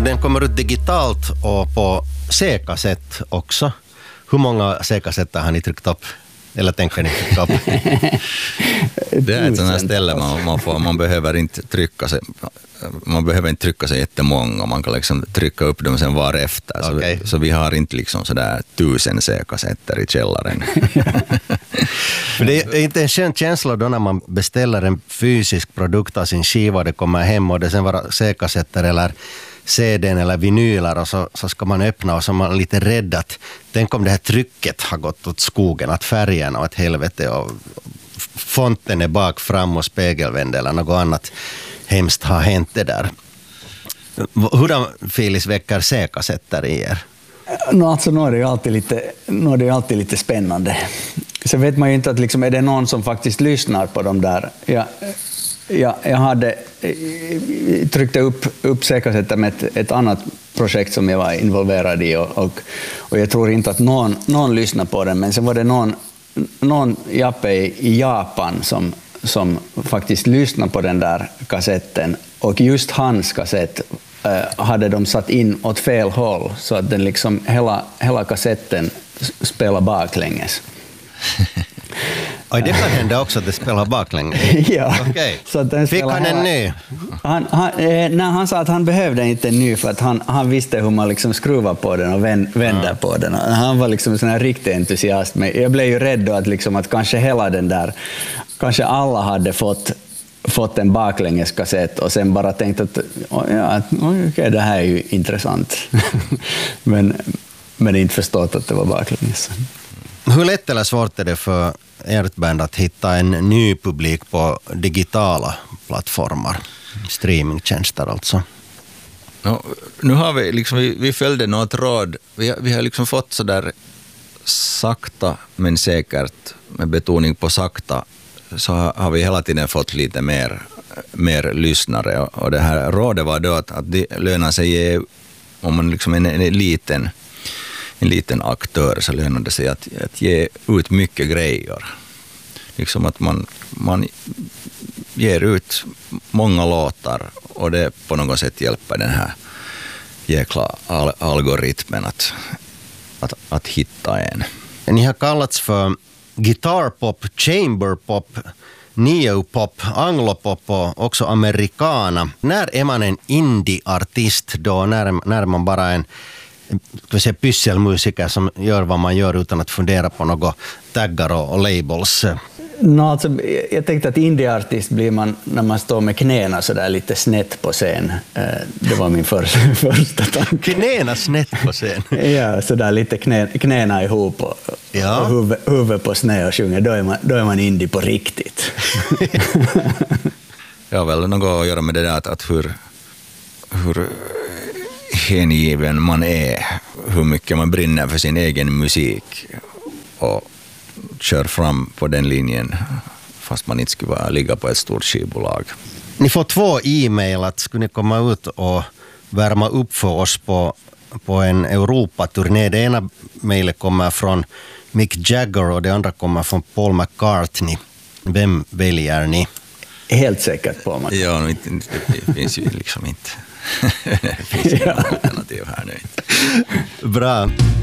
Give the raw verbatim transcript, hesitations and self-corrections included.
Den kommer ut digitalt och på C-kassett också. Hur många C-kassetter har ni tryckt upp? Eller tänker ni trycka upp? Det är ett sånt här ställe man, man, får, man behöver inte trycka sig. Man behöver inte trycka sig jättemånga. Man kan liksom trycka upp dem sen var efter. Okay. Så, så vi har inte liksom sådär tusen C-kassetter i källaren. För det är inte en skön känsla då när man beställer en fysisk produkt av sin skiva och det kommer hem och det sen vara C-kassetter eller C D:n eller vinyler och så, så ska man öppna och så är man lite rädd att tänk om det här trycket har gått åt skogen, att färgerna och ett helvete och fonten är bak fram och spegelvänd eller något annat hemskt har hänt det där. Hurdan Filis väcker C-kassetter i er? No, alltså, nu är det ju alltid lite, nu är det ju alltid lite spännande. Så vet man ju inte att liksom, är det någon som faktiskt lyssnar på dem där. Jag, jag, jag hade tryckte upp, upp C-kassetter med ett, ett annat projekt som jag var involverad i och, och, och jag tror inte att någon, någon lyssnar på den, men sen var det någon, någon jappe i Japan som som faktiskt lyssnade på den där kassetten och just hans kassett eh, hade de satt in åt fel håll så att den liksom hela, hela kassetten spelar baklänges. Oj, det kan hända också att det spelar baklänges. Ja. Okay. Så att den fick han en ny? Han, han, eh, nej, han sa att han behövde inte en ny för att han, han visste hur man liksom skruvar på den och vänder ja. på den. Han var liksom en sån här riktig entusiast. Men jag blev ju rädd då att, liksom att kanske hela den där, kanske alla hade fått, fått en baklängeskassett och sen bara tänkt att ja, okay, det här är ju intressant. men, men inte förstått att det var baklänges. Hur lätt eller svårt är det för ert band att hitta en ny publik på digitala plattformar, streamingtjänster alltså? No, nu har vi liksom, vi, vi följde något råd, vi, vi har liksom fått så där sakta men säkert, med betoning på sakta, så har vi hela tiden fått lite mer, mer lyssnare och, och det här rådet var då att, att det lönar sig ge, om man liksom är en, en liten en liten aktör så lönar det sig att, att ge ut mycket grejer. Liksom att man, man ger ut många låtar och det på något sätt hjälper den här jäkla al- algoritmen att, att, att hitta en. Ni har kallats för guitarpop, chamberpop, neopop, anglopop och också americana. När är man en indie-artist då? När, när är man bara en säga, pysselmusiker som gör vad man gör utan att fundera på något taggar och, och labels? No, alltså, jag tänkte att indie-artist blir man när man står med knäna så där lite snett på scen. Det var min för, första tanke. Knäna snett på scen? Ja, så där lite knä, knäna ihop och, ja. och huvud, huvud på snö och sjunger. Då är man, då är man indie på riktigt. Ja, väl något att göra med det där att, att hur, hur hängiven man är, hur mycket man brinner för sin egen musik och kör fram på den linjen fast man inte skulle vara, ligga på ett stort skivbolag. Ni får två e-mail att skulle ni komma ut och värma upp för oss på, på en Europa-turné. Det ena mejlet kommer från Mick Jagger och det andra kommer från Paul McCartney. Vem väljer ni? Helt säkert på mig. Ja, det finns ju liksom inte. Det finns ju alternativ här nu. Bra.